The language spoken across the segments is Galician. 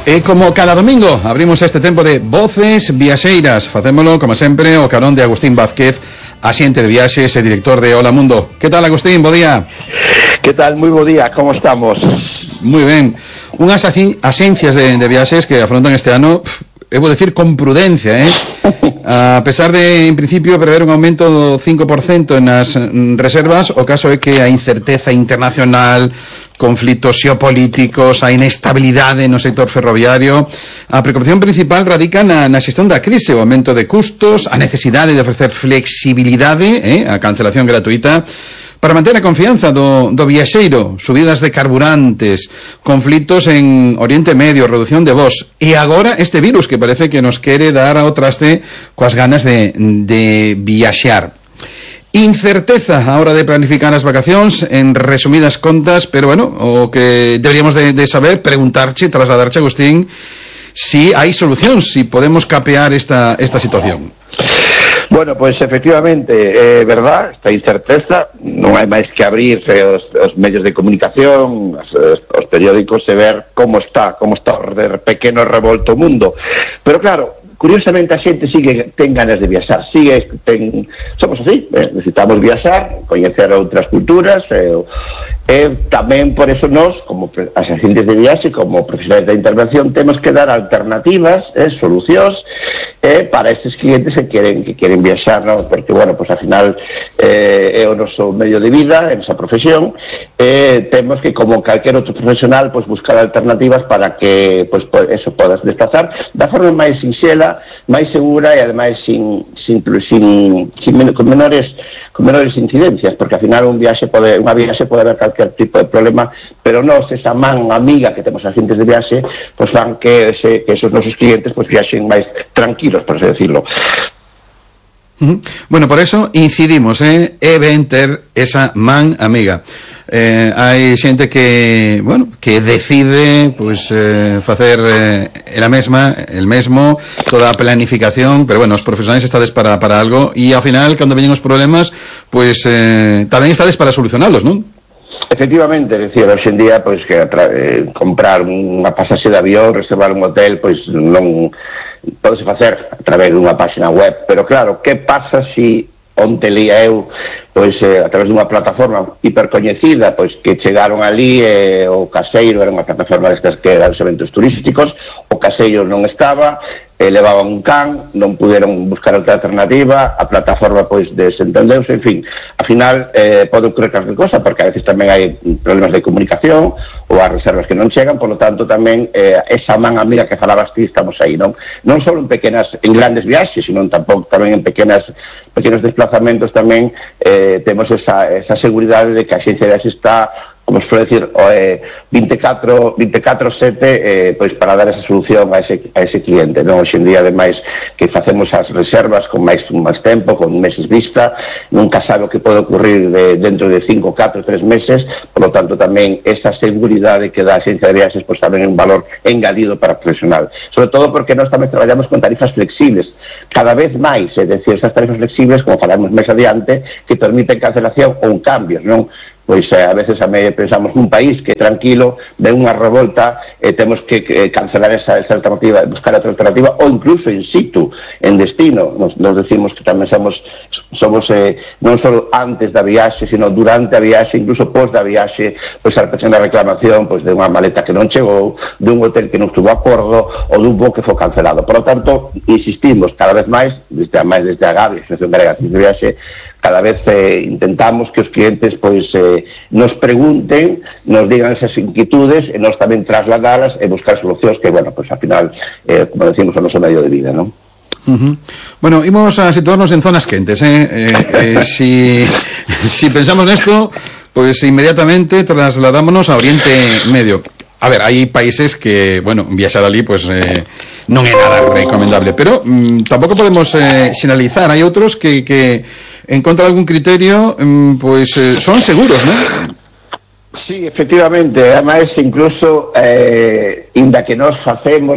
E como cada domingo abrimos este tempo de Voces Viaxeiras. Facémolo, como sempre, o carón de Agustín Vázquez, axente de viaxes e director de Hola Mundo. Que tal, Agustín? Bo día. Que tal? Moi bo día, como estamos? Moi ben. Unhas axencias de viaxes que afrontan este ano, vou decir, con prudencia, A pesar de, en principio, prever un aumento do 5% nas reservas, o caso é que a incerteza internacional, conflitos xeopolíticos, a inestabilidade no sector ferroviario, a preocupación principal radica na xestión da crise, o aumento de custos, a necesidade de ofrecer flexibilidade, a cancelación gratuita, para manter a confianza do viaxeiro, subidas de carburantes, conflitos en Oriente Medio, reducción de voos, e agora este virus que parece que nos quere dar ao traste coas ganas de viaxear. Incerteza a hora de planificar as vacacións, en resumidas contas, pero bueno, o que deberíamos de saber, preguntarche, trasladarche, Agustín, si hai solucións, si podemos capear esta situación. Bueno, pois efectivamente, é verdad, esta incerteza, non hai máis que abrir os medios de comunicación, os periódicos e ver como está o pequeno revolto mundo. Pero claro, curiosamente a xente ten ganas de viaxar, somos así, necesitamos viaxar, coñecer outras culturas, e tamén por eso nós, como as agentes de viaxe, como profesionais da intervención, temos que dar alternativas, solucións para estes clientes que queren viaxar, ¿no? Porque, bueno, pues al final é o noso medio de vida, en esa profesión, temos que, como calquer outro profesional, pues buscar alternativas para que, pues eso, podas desplazar da forma máis sinxela, máis segura e ademais con menores incidencias, porque al final unha viaxe pode haber calquer tipo de problema, pero nós, esa man amiga que temos as xentes de viaxe, pues fan que esos nosos clientes pues viaxen máis tranquilos, por así decirlo. Bueno, por eso incidimos, ben ter esa man amiga. Hai xente que, bueno, que decide pues facer el mesmo toda a planificación, pero bueno, os profesionais estades para algo e ao final, cando veñen os problemas, pues tamén estades para solucionalos, non? Efectivamente, é dicir, hoxe en día, pois que comprar unha pasaxe de avión, reservar un hotel, pois non podese facer a través dunha página web, pero claro, que pasa si onte lía eu, pois a través dunha plataforma hipercoñecida, pois que chegaron ali o caseiro era unha plataforma destas que eran os eventos turísticos, o caseiro non estaba, levaban un can, non puderon buscar outra alternativa, a plataforma pois desentendeuse, en fin, ao final pode ocurrir calquer cosa, porque a veces tamén hai problemas de comunicación ou as reservas que non chegan, por lo tanto tamén esa man amiga que falabas ti, estamos aí, non só en grandes viaxes, sino tamén en pequenos desplazamentos tamén temos esa seguridade de que a xencia de viaxes está, como se suele decir, 24/7 pois para dar esa solución a ese cliente, non? Hoxe en día, ademais, que facemos as reservas con máis tempo, con meses vista, nunca sabe o que pode ocurrir dentro de 5, 4, 3 meses, por lo tanto tamén esa seguridade que dá a xencia de viaxes pois tamén é un valor engadido para o profesional, sobre todo porque nós tamén traballamos con tarifas flexibles, cada vez máis, é dicir, esas tarifas flexibles, como falamos máis adiante, que permiten cancelación ou cambios, non? Pois a veces pensamos nun país que tranquilo, ven unha revolta, temos que cancelar esa alternativa, buscar outra alternativa, ou incluso in situ, en destino. Nos decimos que tamén somos non só antes da viaxe, sino durante a viaxe, incluso pos da viaxe, pois a pequena reclamación pois de unha maleta que non chegou, dun hotel que non estuvo a acordo, ou dun voo que foi cancelado. Por lo tanto, insistimos cada vez máis, desde a Gavi, Asociación Galega de Viaxe, cada vez intentamos que os clientes pois nos pregunten, nos digan esas inquietudes e nós tamén trasladalas e buscar solucións que, bueno, pois al final, como decimos, o noso medio de vida, non? Bueno, imos a situarnos en zonas quentes, si pensamos nesto, pois inmediatamente trasladámonos a Oriente Medio. A ver, hai países que, bueno, viaxar ali, pues, non é nada recomendable, pero tampouco podemos xeneralizar. Hai outros que en contra de algún criterio, pues, son seguros, ¿no? Sí, efectivamente, además incluso inda que nós falamos,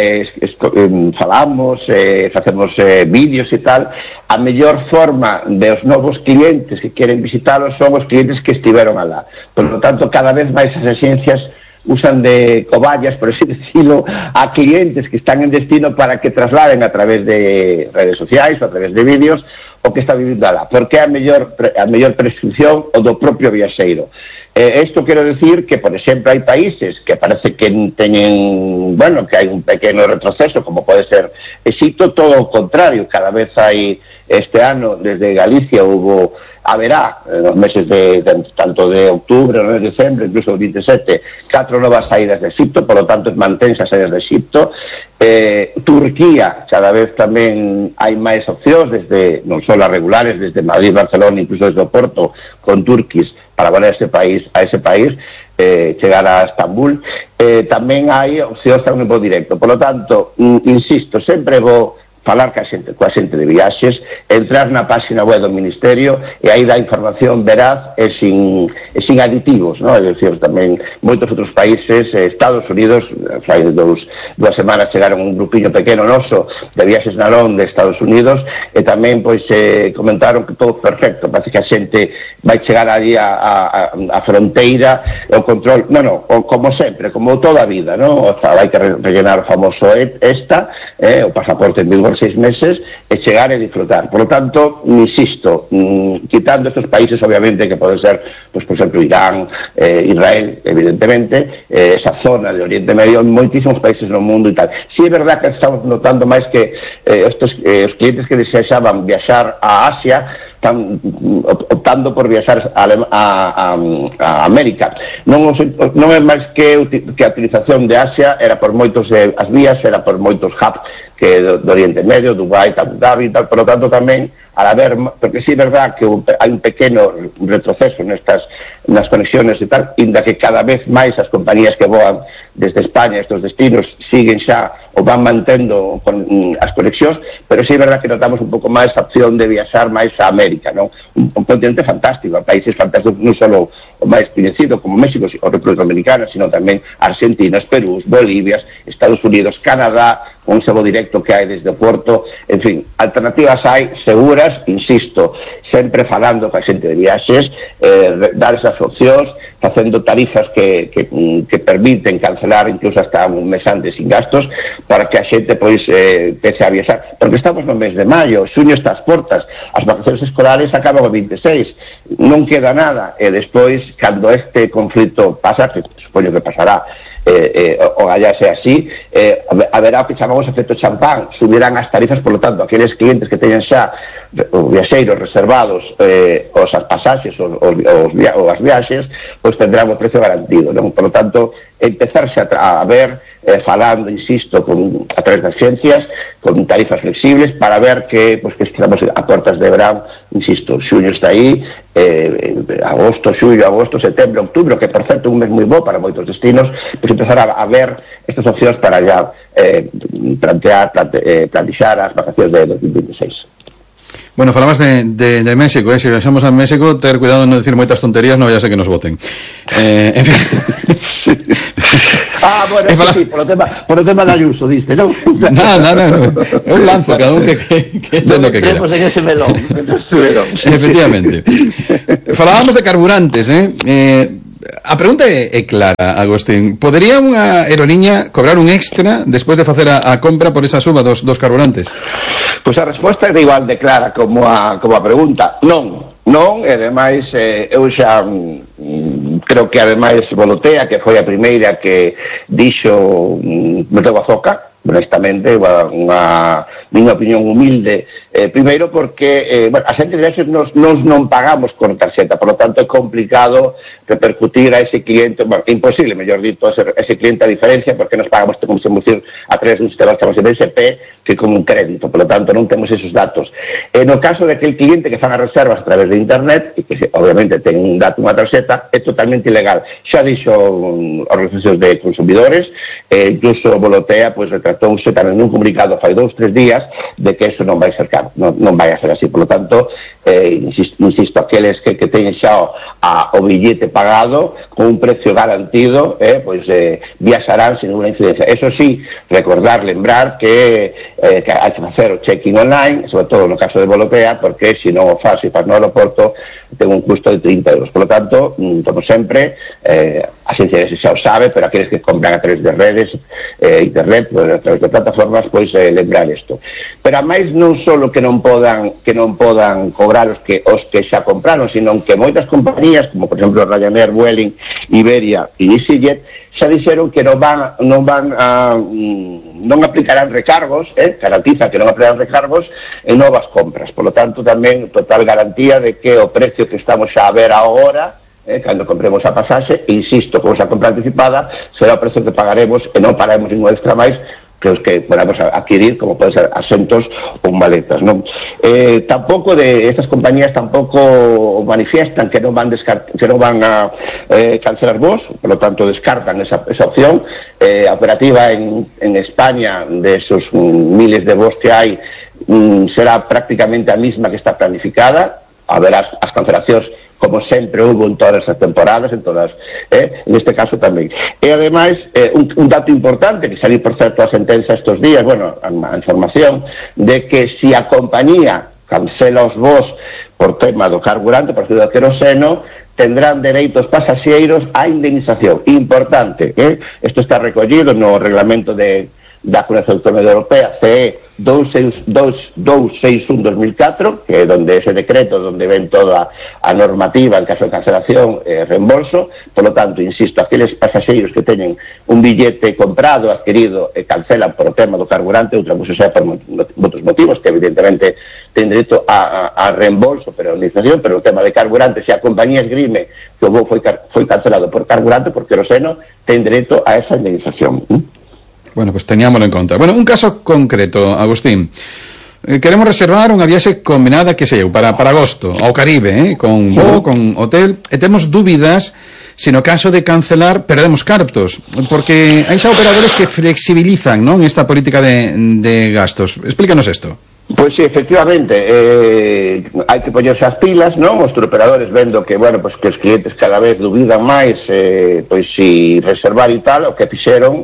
facemos vídeos e tal, a mellor forma de os novos clientes que queren visitalos son os clientes que estiveron alá. Por lo tanto, cada vez máis as axencias usan de cobayas, por así decirlo, a clientes que están en destino para que trasladen a través de redes sociais ou a través de vídeos o que está vivindo alá, porque é a mellor prescripción o do propio viaxeiro. Isto quero decir que, por exemplo, hai países que parece que teñen, bueno, que hai un pequeno retroceso, como pode ser Egipto, todo o contrario, cada vez hai, este ano, desde Galicia haberá, nos meses tanto de outubro, no de decembro, incluso o 27, 4 novas saídas de Egipto, por lo tanto, mantense as saídas de Egipto. Turquía, cada vez tamén hai máis opcións, desde, non só as regulares, desde Madrid, Barcelona, incluso desde o Porto, con Turquís, para volar a ese país, chegar a Estambul. Tamén hai opcións a un voo directo. Por lo tanto, insisto, sempre vou falar coa xente de viaxes, entrar na página web do Ministerio e aí dá información veraz e sin aditivos, non? É dicir, tamén moitos outros países, Estados Unidos, fai dúas semanas chegaron un grupiño pequeno noso de viaxes na LOM de Estados Unidos e tamén pois comentaron que todo perfecto, parece que a xente vai chegar ali a fronteira, o control, como sempre, como toda a vida, non? Vai que rellenar o famoso o pasaporte en vigor 6 meses e chegar e disfrutar. Por lo tanto, insisto, quitando estos países, obviamente, que poden ser, pues, por exemplo, Irán, Israel, evidentemente, esa zona de Oriente Medio, moitísimos países no mundo e tal. Si é verdad que estamos notando máis que os clientes que desexaban viaxar a Asia están optando por viaxar a América. Non é máis que a utilización de Asia era por moitos as vías, era por moitos hubs que do Oriente Medio, Dubai, Abu Dhabi e tal, por lo tanto tamén al haber, porque sí é verdad que hai un pequeno retroceso nas conexiones e tal, inda que cada vez máis as compañías que voan desde España, estos destinos, siguen xa ou van mantendo as conexións, pero sí é verdad que notamos un pouco máis a opción de viaxar máis a América, non? Un continente fantástico, países fantásticos, non só o máis coñecido como México ou República Dominicana, sino tamén Argentina, Perú, Bolivia, Estados Unidos, Canadá, con ese voo directo que hai desde o Porto, en fin, alternativas hai seguras, insisto, sempre falando coa xente de viaxes, dar esas opcións, facendo tarifas que permiten cancelar incluso hasta un mes antes sin gastos, para que a xente pois pese a viaxar, porque estamos no mes de maio, xuño está ás portas, as vacacións escolares acaban o 26, non queda nada, e despois, cando este conflito pasa, que supoño que pasará, o allá sea así, haberá o que chamamos efecto champán, subirán as tarifas, por lo tanto, aqueles clientes que teñen xa os viaxeiros reservados os pasaxes ou as viaxes, pois tendrán o precio garantido, non? Por lo tanto, empezarse a ver, falando, insisto, a través das ciencias, con tarifas flexibles, para ver que estamos a portas de verán, insisto, xuño está aí, agosto, setembro, outubro, que por certo é un mes moi bo para moitos destinos, pois empezar a ver estas opcións para ya plantexar as vacacións de 2026. Bueno, falabas de México, se viaxamos a México, ter cuidado de non decir moitas tonterías, non vaya a ser que nos voten. Bueno, sí, por o tema da Ayuso, diste, non? No, eu lanzo, cada un que entendo que quera. En ese melón. Efectivamente. Falábamos de carburantes, a pregunta é clara, Agustín. Podería unha aeroliña cobrar un extra despois de facer a compra por esa suba dos carburantes? Pois a resposta é igual de clara como a pregunta. Non, e ademais eu xa creo que ademais Volotea, que foi a primeira que dixo meteu a zoca, honestamente, unha minha opinión humilde, primeiro porque a xente de viaxes nos non pagamos con tarxeta, por lo tanto é complicado repercutir a ese cliente, imposible, mellor dito, ese cliente a diferencia, porque nos pagamos como se dicir a través dun sistema que chamamos de SP, que como un crédito, por lo tanto non temos esos datos. No caso de aquel cliente que fan as reservas a través de internet, e que obviamente ten un dato, unha tarxeta, é totalmente ilegal. Xa dixo organizacións de consumidores, incluso Volotea, pois retratouse tamén nun comunicado fai 2-3 días de que eso non vai ser caro, non vai a ser así. Por lo tanto, insisto, aqueles que teñen xa o billete pagado con un precio garantido, pois viaxarán sin ninguna incidencia. Eso sí, lembrar que que hai que facer o check-in online, sobre todo no caso de Volopea, porque se non o faz e faz no aeroporto ten un custo de 30 euros. Por lo tanto, como sempre, a xencia xa o sabe, pero aqueles que compran a través de redes, internet, a través de plataformas, pois lembrar isto. Pero a máis non só que non podan cobrar os que xa compraron, sino que moitas compañías, como por exemplo Ryanair, Vueling, Iberia e EasyJet, xa dixeron que non aplicarán recargos, garantiza que non aplicarán recargos en novas compras. Por lo tanto, tamén total garantía de que o precio que estamos xa a ver agora, cando compremos a pasaxe, insisto, como xa compra anticipada, será o precio que pagaremos e non pagaremos ningún extra máis que os que podamos adquirir, como poden ser asentos ou maletas, non? Tampouco estas compañías tampouco manifiestan que non van a cancelar voos, por lo tanto descartan esa opción. A operativa en España, de esos miles de voos que hai, será prácticamente a misma que está planificada. Haberá as cancelacións como sempre hubo en todas as temporadas, en este caso tamén. E ademais, un dato importante que saliu, por certo, a sentenza estes días, a información de que se a compañía cancela os voos por tema do carburante, por do queroseno, tendrán dereitos pasaxeiros a indemnización. Importante, isto está recollido no reglamento da Comunidade Autónoma Europea, CE 261/2004, que é donde ese decreto, donde ven toda a normativa en caso de cancelación e reembolso. Por lo tanto, insisto, aqueles pasaxeiros que teñen un billete comprado, adquirido e cancelan por o tema do carburante, outra cousa xa por outros motivos, que evidentemente ten dereito a reembolso, pero a indemnización, pero o tema de carburante, se a compañía esgrime que o voo foi cancelado por carburante, por queroseno, ten dereito a esa indemnización. Bueno, pues teñámoslo en conta. Bueno, un caso concreto, Agustín. Queremos reservar unha viaxe combinada, que sei eu, para agosto, ao Caribe, con voo, con hotel, e temos dúbidas se no caso de cancelar perdemos cartos, porque hai xa operadores que flexibilizan, non, esta política de gastos. Explícanos isto. Pois sí, efectivamente, hai que poñerse as pilas, non? Os turoperadores vendo que, pues que os clientes cada vez dubidan máis, pois si reservar e tal, o que fixeron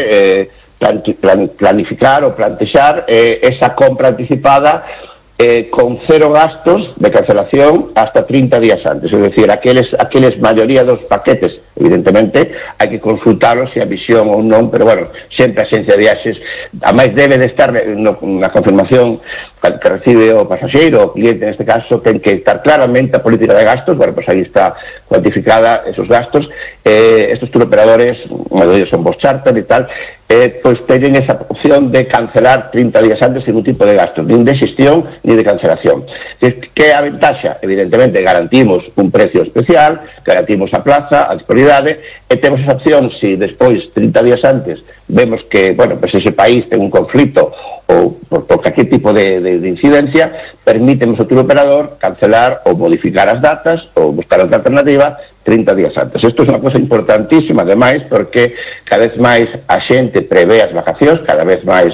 planificar ou plantexar esa compra anticipada con cero gastos de cancelación hasta 30 días antes. Es decir, aqueles maioría dos paquetes, evidentemente, hai que consultarlos se a visión ou non, pero sempre a xencia de viaxes, a máis debe de estar na confirmación que recibe o pasaxeiro, o cliente neste caso, ten que estar claramente a política de gastos. Pues aí está cuantificada esos gastos. Estos turoperadores, son vos charter e tal, pues teñen esa opción de cancelar 30 días antes sin ningún tipo de gastos, nin de xestión ni de cancelación. Que a ventaxa? Evidentemente garantimos un precio especial, garantimos a plaza, a disponibilidade, e temos esa opción, si despois 30 días antes vemos que, pues ese país ten un conflito ou por cualquier tipo de incidencia, permítemos ao turoperador cancelar ou modificar as datas ou buscar outra alternativa 30 días antes. Isto é unha cosa importantísima, ademais, porque cada vez máis a xente prevé as vacacións, cada vez máis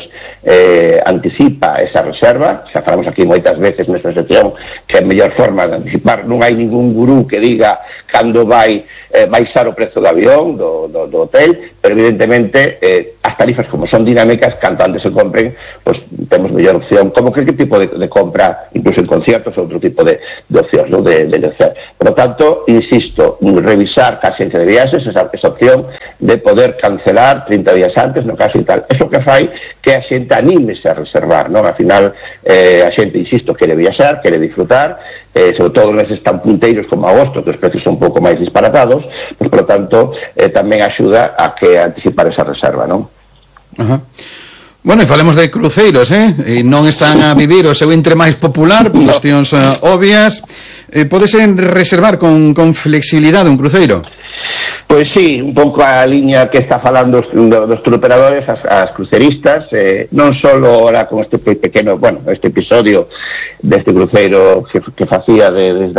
anticipa esa reserva. Xa falamos aquí moitas veces nesta sección que a mellor forma de anticipar, non hai ningún gurú que diga cando vai baixar o prezo do avión, do hotel, pero evidentemente as tarifas, como son dinámicas, canto antes se compren, pues temos mellor opción, como que tipo de compra, incluso en conciertos, outro tipo de opcións, ¿no? de hacer. Por lo tanto, insisto, revisar ca xencia de viaxes esa opción de poder cancelar 30 días antes, no caso e tal. Eso que fai que a xente anímese a reservar, non? Al final, a xente, insisto, quere viaxar, quere disfrutar, sobre todo meses tan punteiros como agosto, que os precios son un pouco máis disparatados, pues, por lo tanto, tamén axuda a que anticipar esa reserva, non? Ajá. Bueno, e falemos de cruceiros, e non están a vivir o seu entre máis popular por cuestións obvias. Podes reservar con flexibilidade un cruceiro? Pois sí, un pouco a liña que está falando dos turoperadores, as cruceristas, non só ahora con este pequeno, este episodio deste cruceiro que facía desde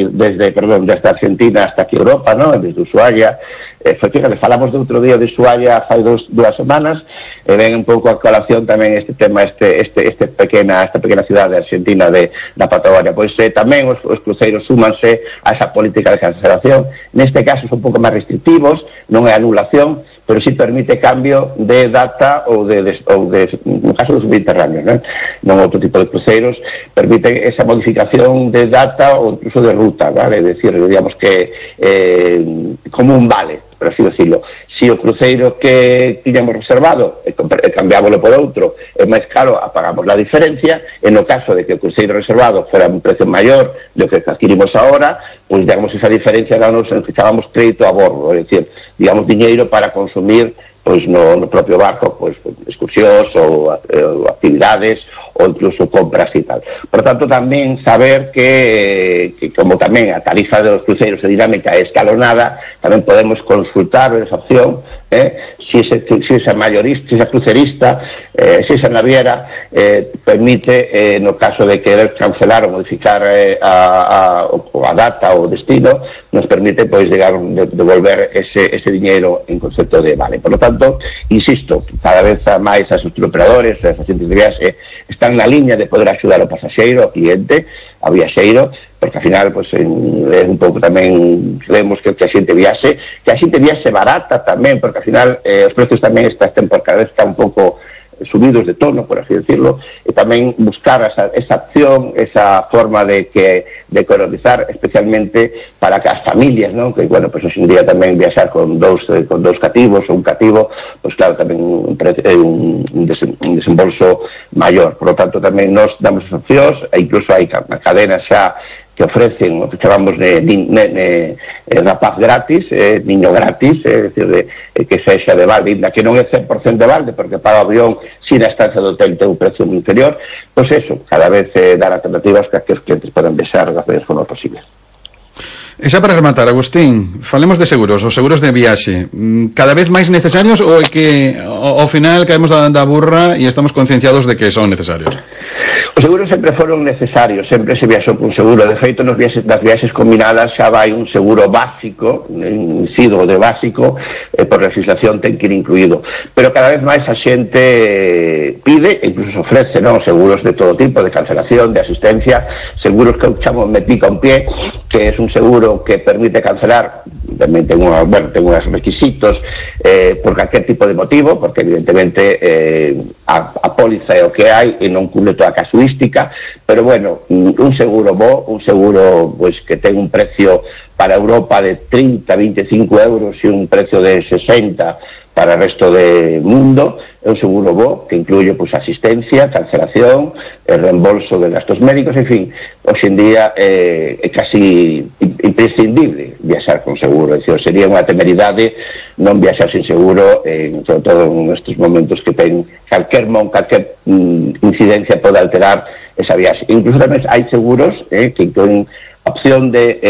Argentina hasta aquí Europa, ¿no? Desde Ushuaia. Efectivamente, falamos de outro día de Ushuaia fai dúas semanas, e ven un pouco a colación tamén este tema, esta pequena cidade argentina da Patagonia. Pois tamén os cruceiros súmanse a esa política de cancelación. Neste caso son un pouco máis restrictivos, non é anulación, pero sí permite cambio de data ou no caso dos mediterráneos, non outro tipo de cruceiros, permite esa modificación de data ou incluso de ruta, vale? É dicir, digamos que como un vale, por así decirlo. Si o cruceiro que tiñamos reservado cambiámoslo por outro, é máis caro, apagamos la diferencia. En no caso de que o cruceiro reservado fuera un precio maior do que adquirimos ahora, pois digamos esa diferencia nos fichábamos crédito a bordo, é dicir, digamos diñeiro para consumir pois no propio barco, pois excursións ou actividades ou incluso compras e tal. Por tanto, tamén saber que como tamén a tarifa dos cruceiros de dinámica é escalonada, tamén podemos consultar esa opción, si esa mayorista, si esa crucerista, si esa naviera permite, no caso de querer cancelar ou modificar a data ou o destino, nos permite pois devolver ese diñeiro en concepto de vale. Por lo tanto, insisto, cada vez máis as operadores, as agentes de viaxe están na liña de poder axudar ao pasaxeiro, ao cliente, ao viaxeiro, porque ao final pues, é un pouco tamén vemos que a xente viaxe barata tamén, porque ao final os precios tamén están por cada vez está un pouco subidos de tono, por así decirlo, e tamén buscar esa opción, esa forma de economizar, especialmente para que as familias, ¿no? Que, bueno, pues hoxe en día tamén viaxar con dous cativos ou un cativo, pues claro, tamén é un desembolso maior. Por lo tanto, tamén nos damos as opcións, e incluso hai cadenas xa que ofrecen o que chamamos de rapaz gratis, niño gratis, é dicir, que sexa de balde, ainda que non é 100% de balde, porque para o avión, si na estancia do hotel ten un precio moi inferior, pois eso, cada vez dar alternativas que os clientes poden viaxar das mellores formas posibles. E xa para rematar, Agustín, falemos de seguros, os seguros de viaxe, cada vez máis necesarios ou é que ao final caemos da burra e estamos concienciados de que son necesarios? Os seguros sempre foron necesarios, sempre se viaxou con seguro. De feito, nas viaxes combinadas xa vai un seguro básico, incido de básico, por legislación ten que ir incluído. Pero cada vez máis a xente pide, incluso se ofrece, non, seguros de todo tipo, de cancelación, de asistencia, seguros que eu chamo metí con pie, que é un seguro que permite cancelar, tamén ten uns requisitos por calquer tipo de motivo, porque evidentemente a póliza é o que hai e non cubre toda a casuística, pero bueno, un seguro un seguro pues, que ten un precio para Europa de 30-25 euros e un precio de 60 para o resto do mundo, é un seguro que incluye pues, asistencia, cancelación, el reembolso de gastos médicos, en fin, hoxe en día é casi imprescindible viaxar con seguro, é dicir, sería unha temeridade non viaxar sin seguro, sobre todo nestes momentos que ten calquer incidencia pode alterar esa viaxe. Incluso tamén hai seguros que incluen opción de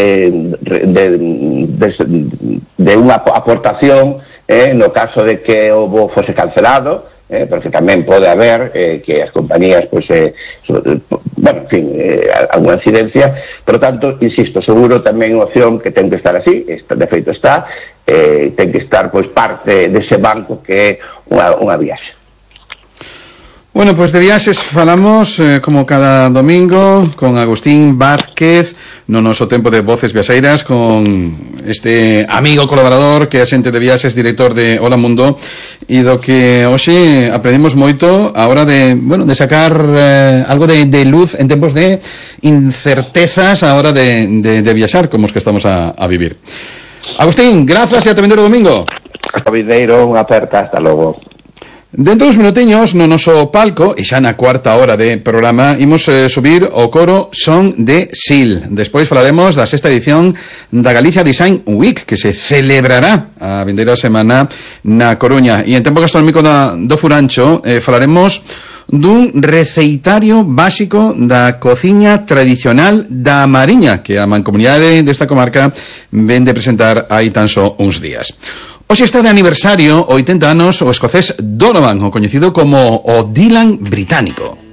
unha aportación no caso de que o voo fose cancelado, porque tamén pode haber que as compañías pues, en fin, alguna incidencia. Por lo tanto, insisto, seguro tamén é unha opción que ten que estar así, de feito está, ten que estar pues, parte dese banco que é unha viaxe. Bueno, pues de viaxes falamos como cada domingo con Agustín Vázquez no noso tempo de Voces Viaxeiras, con este amigo colaborador que é xente de viaxes, director de Hola Mundo, e do que hoxe aprendemos moito a hora de sacar algo de luz en tempos de incertezas a hora de viaxar como os que estamos a vivir. Agustín, grazas e ata vindeiro domingo. Hasta vindeiro, unha aperta, hasta logo. Dentro dos minutiños no noso palco, e xa na cuarta hora de programa, imos subir o coro Son de Sil. Despois falaremos da sexta edición da Galicia Design Week, que se celebrará a vindeira semana na Coruña. E en tempo gastronómico do Furancho falaremos dun receitario básico da cociña tradicional da Mariña, que a Mancomunidade desta comarca vende presentar hai tan só uns días. Hoxe está de aniversario 80 anos o escocés Donovan, o coñecido como o Dylan británico.